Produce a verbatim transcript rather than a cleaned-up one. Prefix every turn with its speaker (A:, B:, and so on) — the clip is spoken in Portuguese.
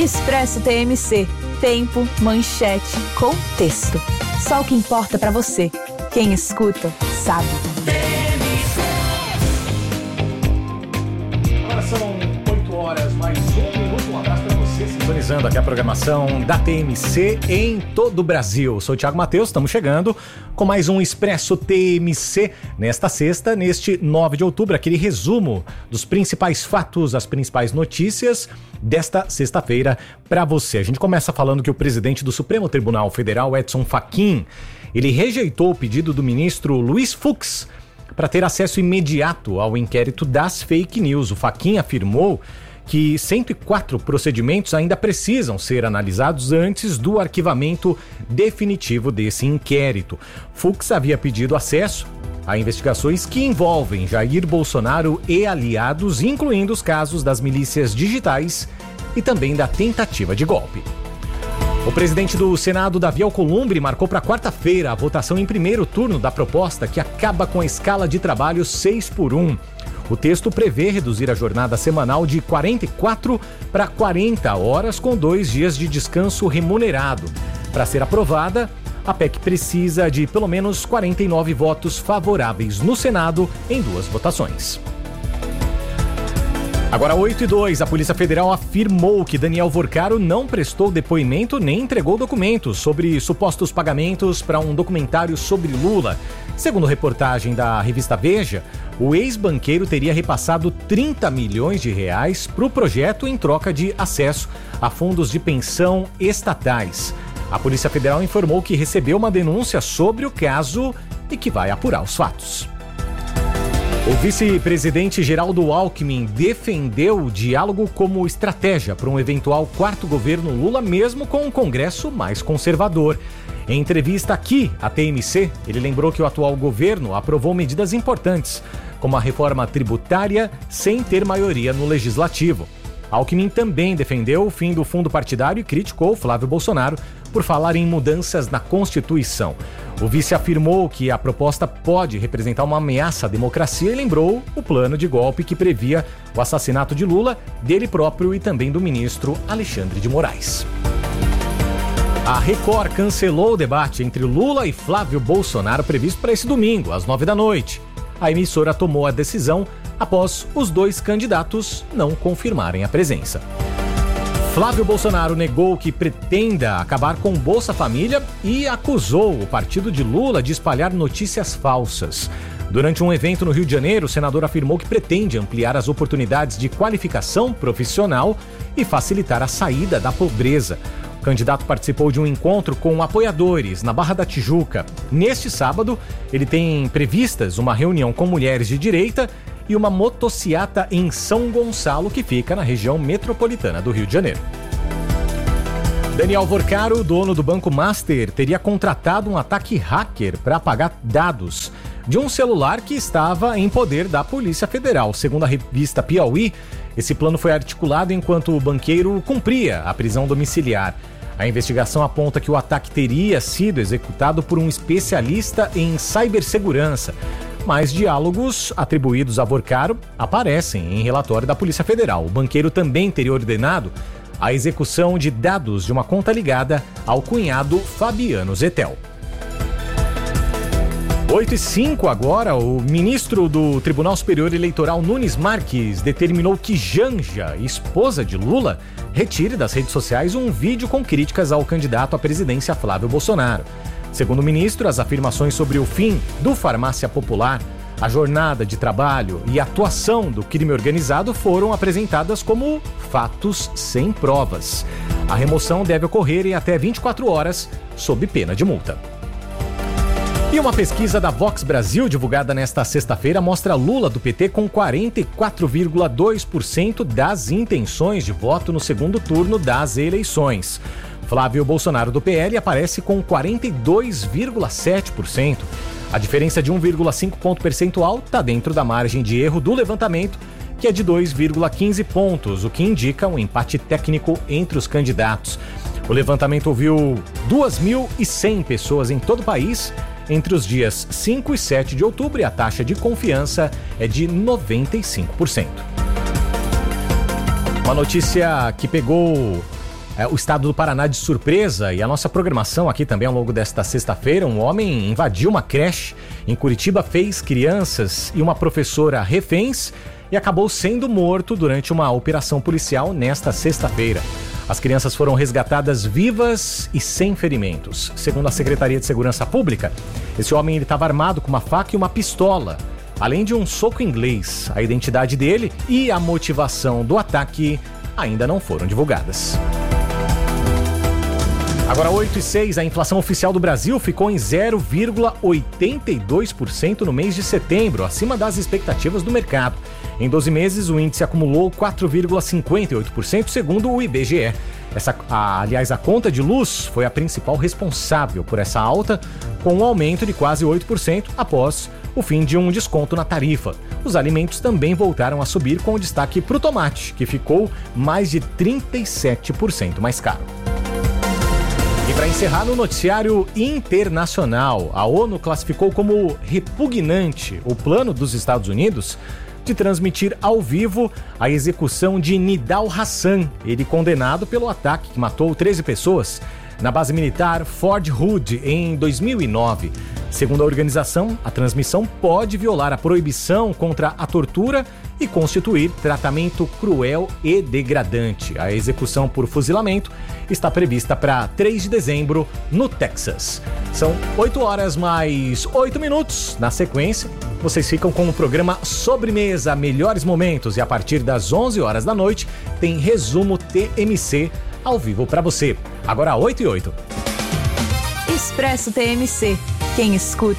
A: Expresso T M C. Tempo, manchete, contexto. Só o que importa pra você. Quem escuta, sabe.
B: Agora são oito horas mais um minuto. Um abraço pra você, sintonizando aqui a programação da T M C em todo o Brasil. Sou o Thiago Matheus, estamos chegando com mais um Expresso T M C nesta sexta, neste nove de outubro, aquele resumo dos principais fatos, as principais notícias desta sexta-feira para você. A gente começa falando que o presidente do Supremo Tribunal Federal, Edson Fachin, ele rejeitou o pedido do ministro Luiz Fux para ter acesso imediato ao inquérito das fake news. O Fachin afirmou que cento e quatro procedimentos ainda precisam ser analisados antes do arquivamento definitivo desse inquérito. Fux havia pedido acesso a investigações que envolvem Jair Bolsonaro e aliados, incluindo os casos das milícias digitais e também da tentativa de golpe. O presidente do Senado, Davi Alcolumbre, marcou para quarta-feira a votação em primeiro turno da proposta que acaba com a escala de trabalho seis por um. O texto prevê reduzir a jornada semanal de quarenta e quatro para quarenta horas, com dois dias de descanso remunerado. Para ser aprovada, a P E C precisa de pelo menos quarenta e nove votos favoráveis no Senado em duas votações. Agora, oito e dois, a Polícia Federal afirmou que Daniel Vorcaro não prestou depoimento nem entregou documentos sobre supostos pagamentos para um documentário sobre Lula. Segundo reportagem da revista Veja, o ex-banqueiro teria repassado trinta milhões de reais para o projeto em troca de acesso a fundos de pensão estatais. A Polícia Federal informou que recebeu uma denúncia sobre o caso e que vai apurar os fatos. O vice-presidente Geraldo Alckmin defendeu o diálogo como estratégia para um eventual quarto governo Lula, mesmo com um Congresso mais conservador. Em entrevista aqui à T M C, ele lembrou que o atual governo aprovou medidas importantes, como a reforma tributária, sem ter maioria no Legislativo. Alckmin também defendeu o fim do fundo partidário e criticou Flávio Bolsonaro por falar em mudanças na Constituição. O vice afirmou que a proposta pode representar uma ameaça à democracia e lembrou o plano de golpe que previa o assassinato de Lula, dele próprio e também do ministro Alexandre de Moraes. A Record cancelou o debate entre Lula e Flávio Bolsonaro previsto para esse domingo, às nove da noite. A emissora tomou a decisão após os dois candidatos não confirmarem a presença. Flávio Bolsonaro negou que pretenda acabar com Bolsa Família e acusou o partido de Lula de espalhar notícias falsas. Durante um evento no Rio de Janeiro, o senador afirmou que pretende ampliar as oportunidades de qualificação profissional e facilitar a saída da pobreza. O candidato participou de um encontro com apoiadores na Barra da Tijuca. Neste sábado, ele tem previstas uma reunião com mulheres de direita e uma motociata em São Gonçalo, que fica na região metropolitana do Rio de Janeiro. Daniel Vorcaro, dono do Banco Master, teria contratado um ataque hacker para apagar dados de um celular que estava em poder da Polícia Federal. Segundo a revista Piauí, esse plano foi articulado enquanto o banqueiro cumpria a prisão domiciliar. A investigação aponta que o ataque teria sido executado por um especialista em cibersegurança. Mais diálogos atribuídos a Vorcaro aparecem em relatório da Polícia Federal. O banqueiro também teria ordenado a execução de dados de uma conta ligada ao cunhado Fabiano Zettel. oito e cinco agora, o ministro do Tribunal Superior Eleitoral, Nunes Marques, determinou que Janja, esposa de Lula, retire das redes sociais um vídeo com críticas ao candidato à presidência Flávio Bolsonaro. Segundo o ministro, as afirmações sobre o fim do Farmácia Popular, a jornada de trabalho e a atuação do crime organizado foram apresentadas como fatos sem provas. A remoção deve ocorrer em até vinte e quatro horas, sob pena de multa. E uma pesquisa da Vox Brasil, divulgada nesta sexta-feira, mostra Lula do P T com quarenta e quatro vírgula dois por cento das intenções de voto no segundo turno das eleições. Flávio Bolsonaro do P L aparece com quarenta e dois vírgula sete por cento. A diferença de um vírgula cinco ponto percentual está dentro da margem de erro do levantamento, que é de dois vírgula quinze pontos, o que indica um empate técnico entre os candidatos. O levantamento ouviu duas mil e cem pessoas em todo o país entre os dias cinco e sete de outubro e a taxa de confiança é de noventa e cinco por cento. Uma notícia que pegou é, o estado do Paraná de surpresa e a nossa programação aqui também ao longo desta sexta-feira. Um homem invadiu uma creche em Curitiba, fez crianças e uma professora reféns e acabou sendo morto durante uma operação policial nesta sexta-feira. As crianças foram resgatadas vivas e sem ferimentos. Segundo a Secretaria de Segurança Pública, esse homem estava armado com uma faca e uma pistola, além de um soco inglês. A identidade dele e a motivação do ataque ainda não foram divulgadas. Agora oito e seis, a inflação oficial do Brasil ficou em zero vírgula oitenta e dois por cento no mês de setembro, acima das expectativas do mercado. Em doze meses, o índice acumulou quatro vírgula cinquenta e oito por cento, segundo o I B G E. Essa, a, aliás, a conta de luz foi a principal responsável por essa alta, com um aumento de quase oito por cento após o fim de um desconto na tarifa. Os alimentos também voltaram a subir, com o destaque para o tomate, que ficou mais de trinta e sete por cento mais caro. E para encerrar no noticiário internacional, a ONU classificou como repugnante o plano dos Estados Unidos de transmitir ao vivo a execução de Nidal Hassan, ele condenado pelo ataque que matou treze pessoas na base militar Fort Hood em dois mil e nove. Segundo a organização, a transmissão pode violar a proibição contra a tortura e constituir tratamento cruel e degradante. A execução por fuzilamento está prevista para três de dezembro no Texas. São oito horas mais oito minutos. Na sequência, vocês ficam com o programa Sobremesa, Melhores Momentos, e a partir das onze horas da noite tem resumo T M C ao vivo para você. Agora oito e oito.
A: Expresso T M C. Quem escuta,